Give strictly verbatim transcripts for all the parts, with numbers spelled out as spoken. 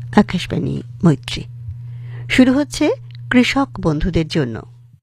আকাশবাণী মৈত্রী। শুরু হচ্ছে কৃষক বন্ধুদের জন্য।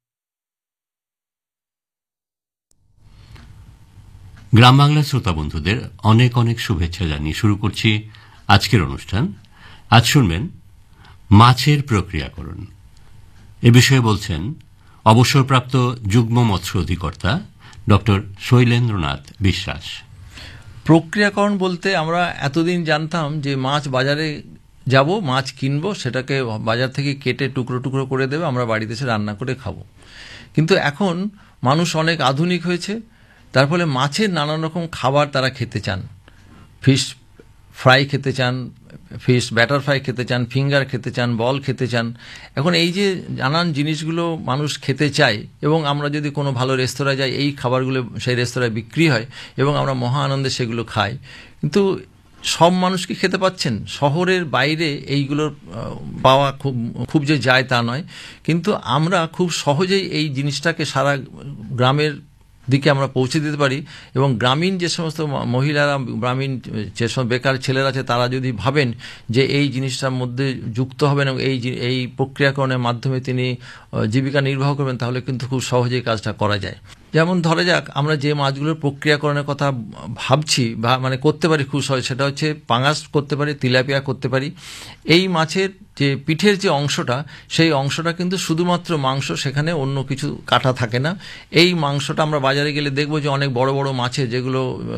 গ্রাম বাংলার শ্রোতা বন্ধুদের অনেক অনেক শুভেচ্ছা জানিয়ে শুরু করছি আজকের অনুষ্ঠান। আজ শুনবেন মাছের প্রক্রিয়াকরণ। এ বিষয়ে বলছেন অবসরপ্রাপ্ত যুগ্ম মৎস্য অধিকর্তা ডক্টর শৈলেন্দ্রনাথ বিশ্বাস। প্রক্রিয়াকরণ বলতে আমরা এতদিন জানতাম যে মাছ বাজারে যাব, মাছ কিনবো, সেটাকে বাজার থেকে কেটে টুকরো টুকরো করে দেবে, আমরা বাড়িতে এসে রান্না করে খাবো। কিন্তু এখন মানুষ অনেক আধুনিক হয়েছে, তার ফলে মাছের নানান রকম খাবার তারা খেতে চান। ফিশ ফ্রাই খেতে চান, ফিশ ব্যাটার ফ্রাই খেতে চান, ফিঙ্গার খেতে চান, বল খেতে চান। এখন এই যে নানান জিনিসগুলো মানুষ খেতে চায়, এবং আমরা যদি কোনো ভালো রেস্তোরাঁয় যাই, এই খাবারগুলো সেই রেস্তোরাঁয় বিক্রি হয় এবং আমরা মহা আনন্দে সেগুলো খাই। কিন্তু সব মানুষ কি খেতে পাচ্ছেন? শহরের বাইরে এইগুলোর পাওয়া খুব খুব যে যায় তা নয়, কিন্তু আমরা খুব সহজেই এই জিনিসটাকে সারা গ্রামের দিকে আমরা পৌঁছে দিতে পারি। এবং গ্রামীণ যে সমস্ত মহিলারা, গ্রামীণ যে সব বেকার ছেলেরা আছে, তারা যদি ভাবেন যে এই জিনিসটার মধ্যে যুক্ত হবেন এবং এই এই প্রক্রিয়াকরণের মাধ্যমে তিনি জীবিকা নির্বাহ করবেন, তাহলে কিন্তু খুব সহজেই কাজটা করা যায়। যেমন ধরা যাক, আমরা যে মাছগুলোর প্রক্রিয়াকরণের কথা ভাবছি বা মানে করতে পারি খুব সহজ, সেটা হচ্ছে পাঙাশ করতে পারি, তিলাপিয়া করতে পারি। এই মাছের যে পিঠের যে অংশটা, সেই অংশটা কিন্তু শুধুমাত্র মাংস, সেখানে অন্য কিছু কাটা থাকে না। এই মাংসটা আমরা বাজারে গেলে দেখবো যে অনেক বড় বড় মাছের যেগুলো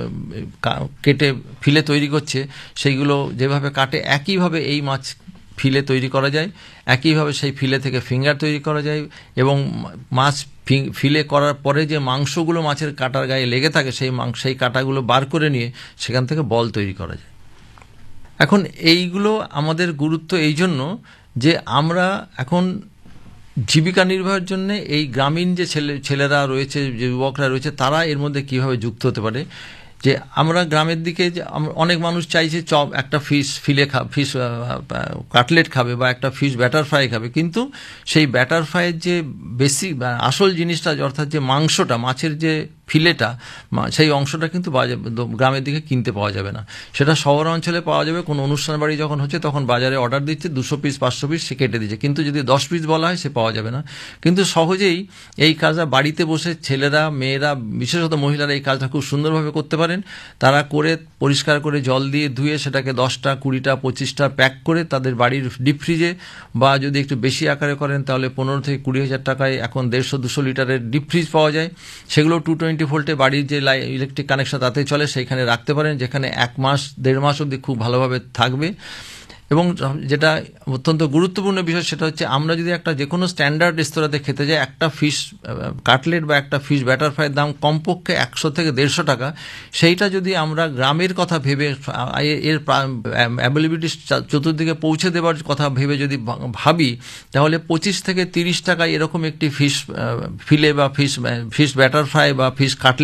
কেটে ফিলে তৈরি করছে, সেইগুলো যেভাবে কাটে একইভাবে এই মাছ ফিলে তৈরি করা যায়, একইভাবে সেই ফিলে থেকে ফিঙ্গার তৈরি করা যায়। এবং মাছ ফিলে করার পরে যে মাংসগুলো মাছের কাটার গায়ে লেগে থাকে, সেই মাংস সেই কাটাগুলো বার করে নিয়ে সেখান থেকে বল তৈরি করা যায়। এখন এইগুলো আমাদের গুরুত্ব এই জন্য যে আমরা এখন জীবিকা নির্বাহের জন্য এই গ্রামীণ যে ছেলে ছেলেরা রয়েছে, যে যুবকরা রয়েছে, তারা এর মধ্যে কীভাবে যুক্ত হতে পারে। যে আমরা গ্রামের দিকে যে অনেক মানুষ চাইছে চপ একটা ফিশ ফিলে খা ফিশ কাটলেট খাবে বা একটা ফিশ ব্যাটার ফ্রাই খাবে, কিন্তু সেই ব্যাটার ফ্রাইয়ের যে বেসিক আসল জিনিসটা, অর্থাৎ যে মাংসটা, মাছের যে ফিলেটা, সেই অংশটা কিন্তু গ্রামের দিকে কিনতে পাওয়া যাবে না। সেটা শহর অঞ্চলে পাওয়া যাবে। কোনো অনুষ্ঠান বাড়ি যখন হচ্ছে তখন বাজারে অর্ডার দিচ্ছে, দুশো পিস পাঁচশো পিস সে কেটে দিচ্ছে, কিন্তু যদি দশ পিস বলা হয় সে পাওয়া যাবে না। কিন্তু সহজেই এই কাজটা বাড়িতে বসে ছেলেরা, মেয়েরা, বিশেষত মহিলারা এই কাজটা খুব সুন্দরভাবে করতে পারেন। তারা করে পরিষ্কার করে জল দিয়ে ধুয়ে সেটাকে দশটা, কুড়িটা, পঁচিশটা প্যাক করে তাদের বাড়ির ডিপ ফ্রিজে, বা যদি একটু বেশি আকারে করেন তাহলে পনেরো থেকে কুড়ি হাজার টাকায় এখন দেড়শো দুশো লিটারের ডিপ ফ্রিজ পাওয়া যায়। সেগুলো টু টোয়েন্টি ভোল্টে বাড়ির যে ইলেকট্রিক কানেকশন তাতে চলে, সেইখানে রাখতে পারেন, যেখানে এক মাস দেড় মাস অবধি খুব ভালোভাবে থাকবে। এবং যেটা অত্যন্ত গুরুত্বপূর্ণ বিষয়, সেটা হচ্ছে আমরা যদি একটা যে কোনো স্ট্যান্ডার্ড রেস্তোরাঁতে খেতে যাই, একটা ফিশ কাটলেট বা একটা ফিশ ব্যাটার ফ্রাইয়ের দাম কমপক্ষে একশো থেকে দেড়শো টাকা। সেইটা যদি আমরা গ্রামের কথা ভেবে, এর অ্যাভেলেবিলিটি চতুর্দিকে পৌঁছে দেওয়ার কথা ভেবে যদি ভাবি, তাহলে পঁচিশ থেকে তিরিশ টাকায় এরকম একটি ফিশ ফিলে বা ফিশ ফিশ ব্যাটার ফ্রাই বা ফিশ কাটলেট